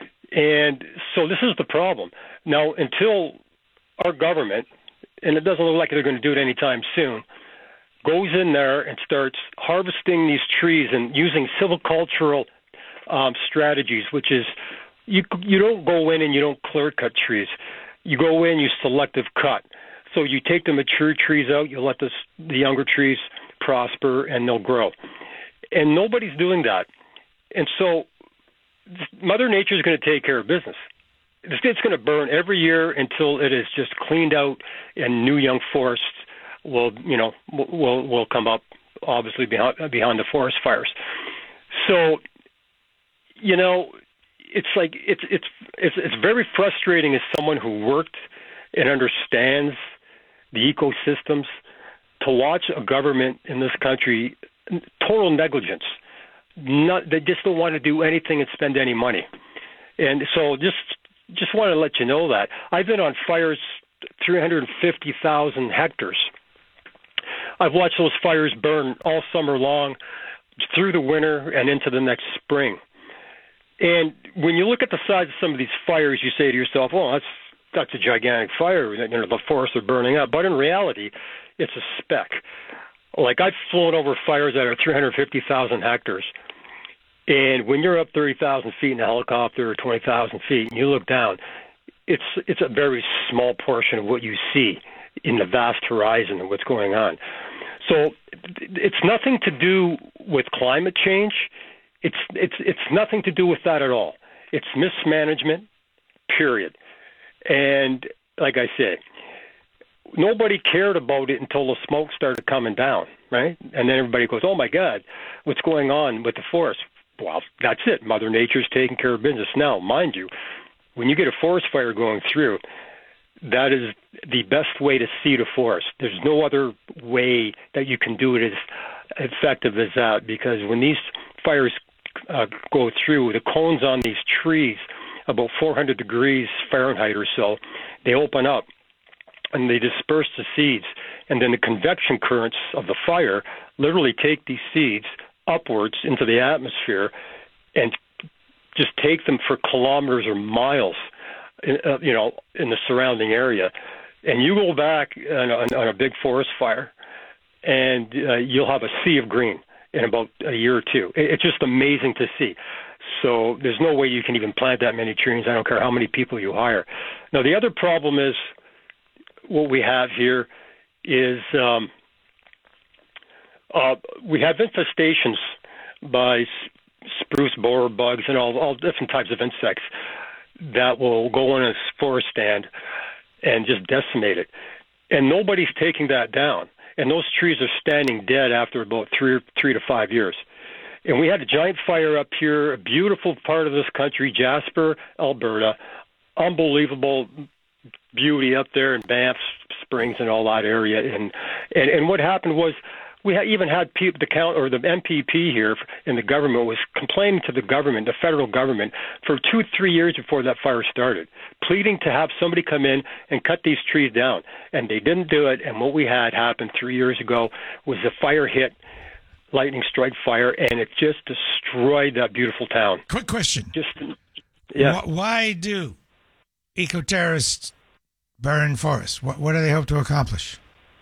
And so this is the problem. Now, until our government, and it doesn't look like they're going to do it anytime soon, goes in there and starts harvesting these trees and using silvicultural um, strategies, which is you you don't go in and you don't clear cut trees. You go in, you selective cut. So you take the mature trees out, you let the, the younger trees prosper, and they'll grow. And nobody's doing that. And so Mother Nature is going to take care of business. It's going to burn every year until it is just cleaned out and new young forests will, you know, will will come up, obviously behind behind the forest fires. So, you know, it's like it's it's it's it's very frustrating as someone who worked and understands the ecosystems to watch a government in this country total negligence. Not, they just don't want to do anything and spend any money. And so just just want to let you know that. I've been on fires three hundred fifty thousand hectares. I've watched those fires burn all summer long, through the winter and into the next spring. And when you look at the size of some of these fires, you say to yourself, "Oh, that's that's a gigantic fire. You know, the forests are burning up." But in reality, it's a speck. Like, I've flown over fires that are three hundred fifty thousand hectares. And when you're up thirty thousand feet in a helicopter or twenty thousand feet and you look down, it's it's a very small portion of what you see in the vast horizon of what's going on. So it's nothing to do with climate change. It's it's it's nothing to do with that at all. It's mismanagement, period. And like I said, nobody cared about it until the smoke started coming down, right? And then everybody goes, "Oh my God, what's going on with the forest?" Well, that's it. Mother Nature's taking care of business. Now, mind you, when you get a forest fire going through, that is the best way to seed a forest. There's no other way that you can do it as effective as that, because when these fires uh, go through, the cones on these trees, about four hundred degrees Fahrenheit or so, they open up and they disperse the seeds. And then the convection currents of the fire literally take these seeds upwards into the atmosphere and just take them for kilometers or miles, uh, you know, in the surrounding area. And you go back on a, on a big forest fire, and uh, you'll have a sea of green in about a year or two. It's just amazing to see. So there's no way you can even plant that many trees. I don't care how many people you hire. Now, the other problem is what we have here is um, uh, we have infestations by spruce borer bugs and all, all different types of insects that will go in a forest stand and just decimate it. And nobody's taking that down. And those trees are standing dead after about three, three to five years. And we had a giant fire up here, a beautiful part of this country, Jasper, Alberta, unbelievable beauty up there in Banff Springs and all that area. And and, and what happened was we ha- even had people, the count or the M P P here in the government was complaining to the government, the federal government, for two, three years before that fire started, pleading to have somebody come in and cut these trees down. And they didn't do it. And what we had happen three years ago was a fire hit, lightning strike fire, and it just destroyed that beautiful town. Quick question. Just, yeah. Why do eco-terrorists burn forests? What, what do they hope to accomplish?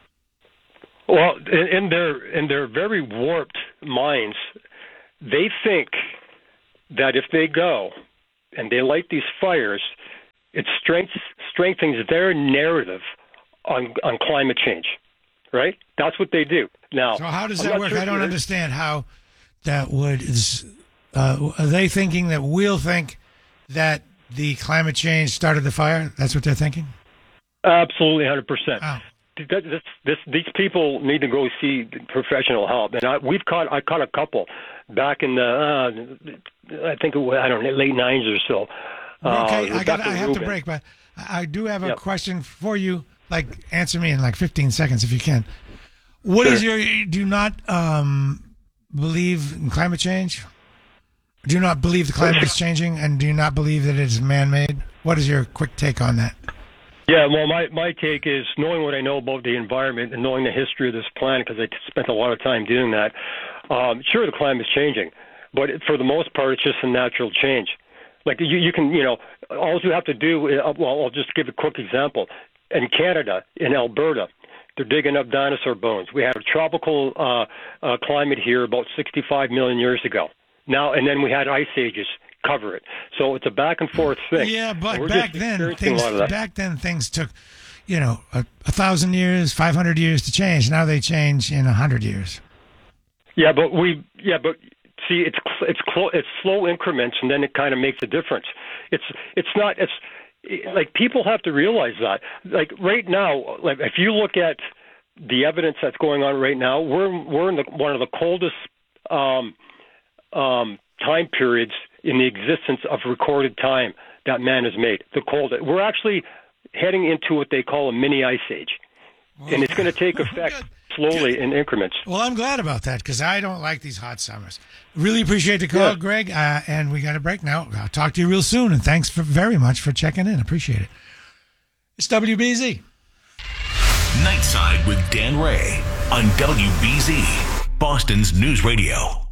Well, in, in their in their very warped minds, they think that if they go and they light these fires, it strength, strengthens their narrative on on climate change, right? That's what they do. Now, so how does I'm that not work? sure I don't if- understand how that would. Is, uh, are they thinking that we'll think that the climate change started the fire? That's what they're thinking? Absolutely, one hundred percent. Oh. This, this, this, these people need to go see professional help, and I, we've caught. I caught a couple back in the. Uh, I think it was, I don't know, late nineties or so. Uh, Okay, I, got, Rebecca I have to Rubin. break, but I do have a Yep. question for you. Like, answer me in like fifteen seconds if you can. What is Sure. your? Do you not um, believe in climate change? Do you not believe the climate is changing, and do you not believe that it is man-made? What is your quick take on that? Yeah, well, my, my take is knowing what I know about the environment and knowing the history of this planet, because I spent a lot of time doing that. Um, sure, the climate is changing, but it, for the most part, it's just a natural change. Like you, you can, you know, all you have to do. Uh, well, I'll just give a quick example. In Canada, in Alberta, they're digging up dinosaur bones. We had a tropical uh, uh, climate here about sixty-five million years ago. Now and then we had ice ages cover it. So it's a back and forth thing. Yeah, but And we're back just then, experiencing things a lot of that. back then things took, you know, a, a thousand years, five hundred years to change. Now they change in a hundred years. Yeah, but we, yeah, but see, it's it's clo- it's slow increments, and then it kind of makes a difference. It's it's not it's like people have to realize that. Like right now, like if you look at the evidence that's going on right now, we're we're in the, one of the coldest um, um, time periods in the existence of recorded time that man has made. The coldest. We're actually heading into what they call a mini ice age, and it's going to take effect slowly in increments. Well, I'm glad about that because I don't like these hot summers. Really appreciate the call, Yeah. Greg. Uh, and we got a break now. I'll talk to you real soon. And thanks for, very much for checking in. Appreciate it. It's W B Z. Nightside with Dan Ray on W B Z, Boston's News Radio.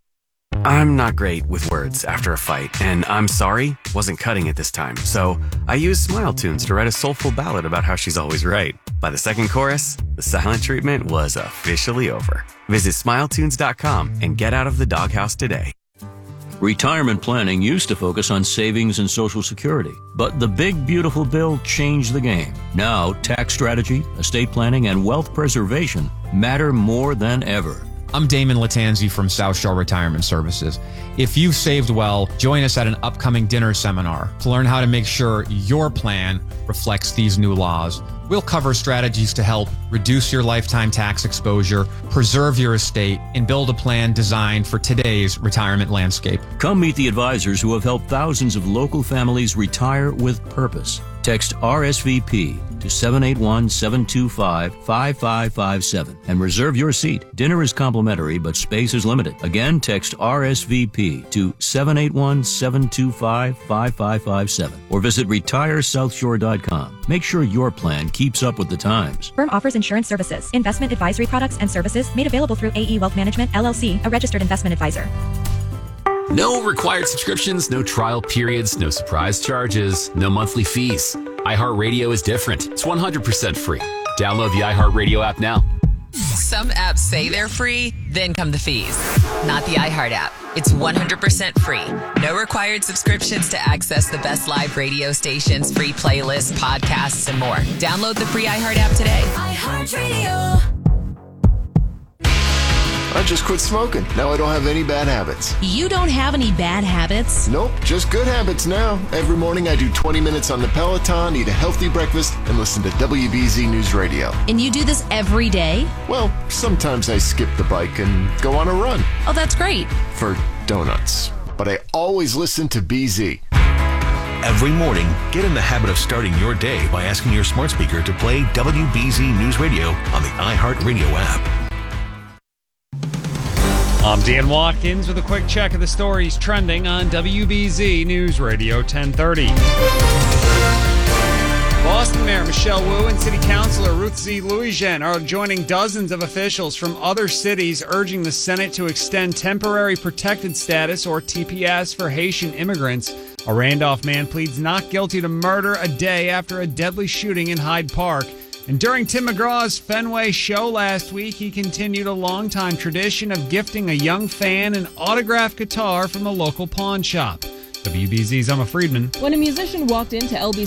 I'm not great with words after a fight, and I'm sorry wasn't cutting it this time. So I used Smile Tunes to write a soulful ballad about how she's always right. By the second chorus, the silent treatment was officially over. Visit smile tunes dot com and get out of the doghouse today. Retirement planning used to focus on savings and Social Security, but the big beautiful bill changed the game. Now, tax strategy, estate planning, and wealth preservation matter more than ever. I'm Damon Latanzi from South Shore Retirement Services. If you've saved well, join us at an upcoming dinner seminar to learn how to make sure your plan reflects these new laws. We'll cover strategies to help reduce your lifetime tax exposure, preserve your estate, and build a plan designed for today's retirement landscape. Come meet the advisors who have helped thousands of local families retire with purpose. Text R S V P to seven eight one, seven two five, five five five seven and reserve your seat. Dinner is complimentary, but space is limited. Again, text R S V P to seven eight one, seven two five, five five five seven or visit retire south shore dot com. Make sure your plan keeps up with the times. Firm offers insurance services, investment advisory products and services made available through A E Wealth Management, L L C, a registered investment advisor. No required subscriptions, no trial periods, no surprise charges, no monthly fees. iHeartRadio is different. It's one hundred percent free. Download the iHeartRadio app now. Some apps say they're free, then come the fees. Not the iHeart app. It's one hundred percent free. No required subscriptions to access the best live radio stations, free playlists, podcasts, and more. Download the free iHeart app today. iHeartRadio. I just quit smoking. Now I don't have any bad habits. You don't have any bad habits? Nope, just good habits now. Every morning I do twenty minutes on the Peloton, eat a healthy breakfast, and listen to W B Z News Radio. And you do this every day? Well, sometimes I skip the bike and go on a run. Oh, that's great. For donuts. But I always listen to B Z. Every morning, get in the habit of starting your day by asking your smart speaker to play W B Z News Radio on the iHeartRadio app. I'm Dan Watkins with a quick check of the stories trending on W B Z News Radio ten thirty. Boston Mayor Michelle Wu and City Councilor Ruth Z. Louijean are joining dozens of officials from other cities urging the Senate to extend temporary protected status, or T P S, for Haitian immigrants. A Randolph man pleads not guilty to murder a day after a deadly shooting in Hyde Park. And during Tim McGraw's Fenway show last week, he continued a longtime tradition of gifting a young fan an autographed guitar from the local pawn shop. W B Z's Emma Friedman. When a musician walked into L B